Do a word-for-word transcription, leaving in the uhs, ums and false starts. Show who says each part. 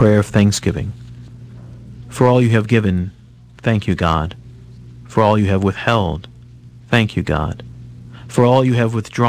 Speaker 1: prayer of thanksgiving. For all you have given, thank you, God. For all you have withheld, thank you, God. For all you have withdrawn,